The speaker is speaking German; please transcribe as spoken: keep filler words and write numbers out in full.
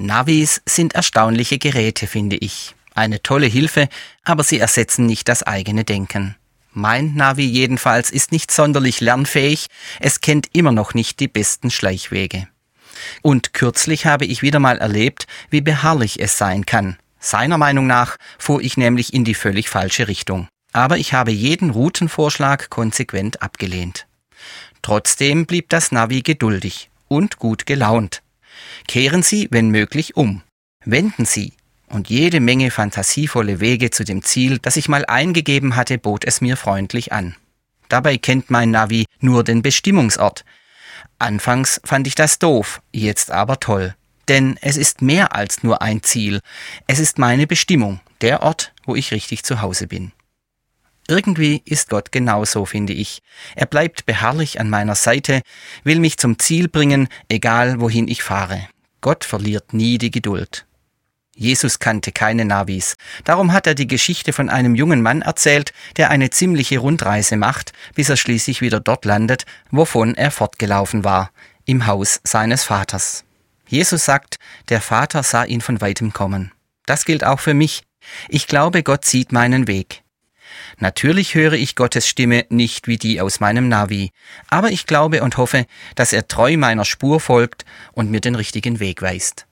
Navis sind erstaunliche Geräte, finde ich. Eine tolle Hilfe, aber sie ersetzen nicht das eigene Denken. Mein Navi jedenfalls ist nicht sonderlich lernfähig, es kennt immer noch nicht die besten Schleichwege. Und kürzlich habe ich wieder mal erlebt, wie beharrlich es sein kann. Seiner Meinung nach fuhr ich nämlich in die völlig falsche Richtung. Aber ich habe jeden Routenvorschlag konsequent abgelehnt. Trotzdem blieb das Navi geduldig und gut gelaunt. Kehren Sie, wenn möglich, um. Wenden Sie. Und jede Menge fantasievolle Wege zu dem Ziel, das ich mal eingegeben hatte, bot es mir freundlich an. Dabei kennt mein Navi nur den Bestimmungsort. Anfangs fand ich das doof, jetzt aber toll. Denn es ist mehr als nur ein Ziel. Es ist meine Bestimmung, der Ort, wo ich richtig zu Hause bin. Irgendwie ist Gott genauso, finde ich. Er bleibt beharrlich an meiner Seite, will mich zum Ziel bringen, egal wohin ich fahre. Gott verliert nie die Geduld. Jesus kannte keine Navis. Darum hat er die Geschichte von einem jungen Mann erzählt, der eine ziemliche Rundreise macht, bis er schließlich wieder dort landet, wovon er fortgelaufen war, im Haus seines Vaters. Jesus sagt, der Vater sah ihn von weitem kommen. Das gilt auch für mich. Ich glaube, Gott sieht meinen Weg. Natürlich höre ich Gottes Stimme nicht wie die aus meinem Navi, aber ich glaube und hoffe, dass er treu meiner Spur folgt und mir den richtigen Weg weist.